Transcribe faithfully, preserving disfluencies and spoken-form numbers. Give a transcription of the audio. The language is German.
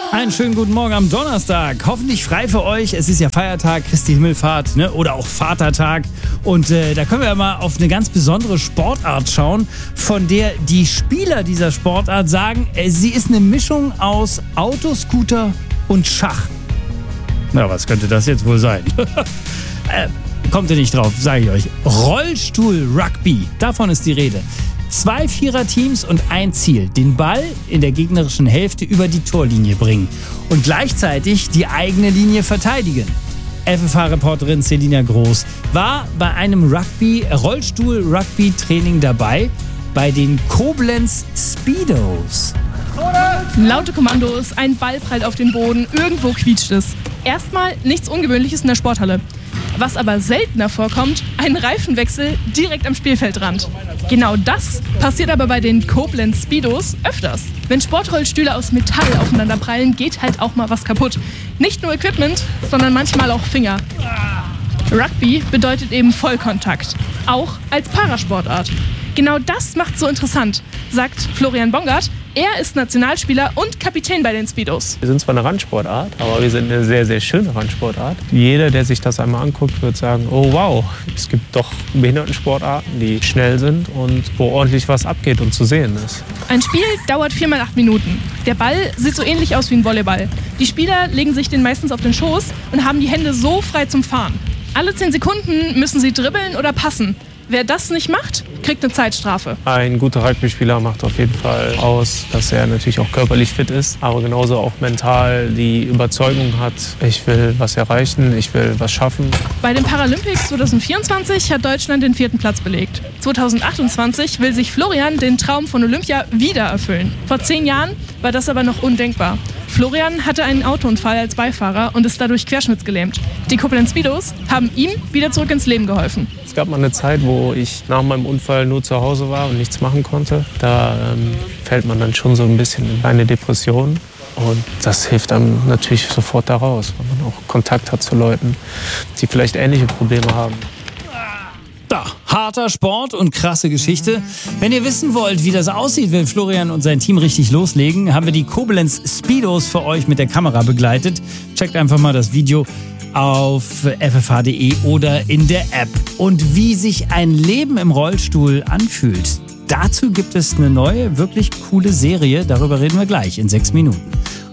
Einen schönen guten Morgen am Donnerstag. Hoffentlich frei für euch. Es ist ja Feiertag, Christi Himmelfahrt, ne? Oder auch Vatertag. Und äh, da können wir ja mal auf eine ganz besondere Sportart schauen, von der die Spieler dieser Sportart sagen, äh, sie ist eine Mischung aus Autoscooter und Schach. Na, was könnte das jetzt wohl sein? äh, kommt ihr nicht drauf, sage ich euch. Rollstuhl-Rugby, davon ist die Rede. Zwei Viererteams und ein Ziel, den Ball in der gegnerischen Hälfte über die Torlinie bringen und gleichzeitig die eigene Linie verteidigen. F F H-Reporterin Selina Groß war bei einem Rugby, Rollstuhl-Rugby-Training dabei, bei den Koblenz Speedos. Laute Kommandos, ein Ball prallt auf den Boden, irgendwo quietscht es. Erstmal nichts Ungewöhnliches in der Sporthalle. Was aber seltener vorkommt, ein Reifenwechsel direkt am Spielfeldrand. Genau das passiert aber bei den Koblenz Speedos öfters. Wenn Sportrollstühle aus Metall aufeinander prallen, geht halt auch mal was kaputt. Nicht nur Equipment, sondern manchmal auch Finger. Rugby bedeutet eben Vollkontakt, auch als Parasportart. Genau das macht so interessant, sagt Florian Bongard. Er ist Nationalspieler und Kapitän bei den Speedos. Wir sind zwar eine Randsportart, aber wir sind eine sehr, sehr schöne Randsportart. Jeder, der sich das einmal anguckt, wird sagen, oh wow, es gibt doch Behindertensportarten, die schnell sind und wo ordentlich was abgeht und zu sehen ist. Ein Spiel dauert vier mal acht Minuten. Der Ball sieht so ähnlich aus wie ein Volleyball. Die Spieler legen sich den meistens auf den Schoß und haben die Hände so frei zum Fahren. Alle zehn Sekunden müssen sie dribbeln oder passen. Wer das nicht macht, kriegt eine Zeitstrafe. Ein guter Rugby-Spieler macht auf jeden Fall aus, dass er natürlich auch körperlich fit ist, aber genauso auch mental die Überzeugung hat, ich will was erreichen, ich will was schaffen. Bei den Paralympics zwanzig vierundzwanzig hat Deutschland den vierten Platz belegt. zwanzig achtundzwanzig will sich Florian den Traum von Olympia wieder erfüllen. Vor zehn Jahren war das aber noch undenkbar. Florian hatte einen Autounfall als Beifahrer und ist dadurch querschnittsgelähmt. Die Koblenz Speedos haben ihm wieder zurück ins Leben geholfen. Es gab mal eine Zeit, wo ich nach meinem Unfall nur zu Hause war und nichts machen konnte. Da ähm, fällt man dann schon so ein bisschen in eine Depression. Und das hilft einem natürlich sofort da raus, weil man auch Kontakt hat zu Leuten, die vielleicht ähnliche Probleme haben. Da, harter Sport und krasse Geschichte. Wenn ihr wissen wollt, wie das aussieht, wenn Florian und sein Team richtig loslegen, haben wir die Koblenz Speedos für euch mit der Kamera begleitet. Checkt einfach mal das Video auf f f h punkt d e oder in der App. Und wie sich ein Leben im Rollstuhl anfühlt, dazu gibt es eine neue, wirklich coole Serie. Darüber reden wir gleich in sechs Minuten.